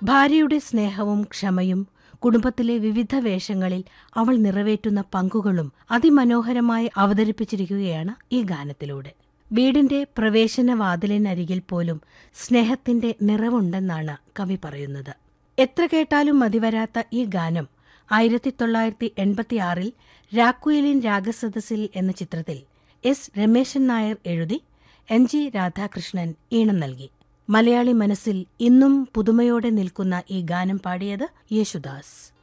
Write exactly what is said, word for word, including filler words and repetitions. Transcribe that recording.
ഭാര്യയുടെ സ്നേഹവും ക്ഷമയും കുടുംബത്തിലെ വിവിധ വേഷങ്ങളിൽ അവൾ നിറവേറ്റുന്ന പങ്കുകളും അതിമനോഹരമായി അവതരിപ്പിച്ചിരിക്കുകയാണ് ഈ ഗാനത്തിലൂടെ. വീടിന്റെ പ്രവേശനവാതിലിനരികിൽ പോലും സ്നേഹത്തിന്റെ നിറവുണ്ടെന്നാണ് കവി പറയുന്നത്. എത്ര കേട്ടാലും മതിവരാത്ത ഈ ഗാനം ആയിരത്തി തൊള്ളായിരത്തി എൺപത്തിയാറിൽ രാക്കുയിലിൻ രാഗസദസ്സിൽ എന്ന ചിത്രത്തിൽ എസ് രമേശൻ നായർ എഴുതി എം ജി രാധാകൃഷ്ണൻ ഈണം നൽകി. മലയാളി മനസ്സിൽ ഇന്നും പുതുമയോടെ നിൽക്കുന്ന ഈ ഗാനം പാടിയത് യേശുദാസ്.